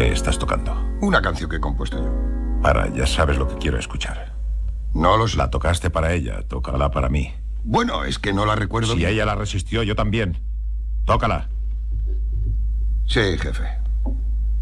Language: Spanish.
¿Qué estás tocando? Una canción que he compuesto yo. Ya sabes lo que quiero escuchar. No lo sé. La tocaste para ella, tócala para mí. Bueno, es que no la recuerdo. Si ella la resistió, yo también. Tócala. Sí, jefe.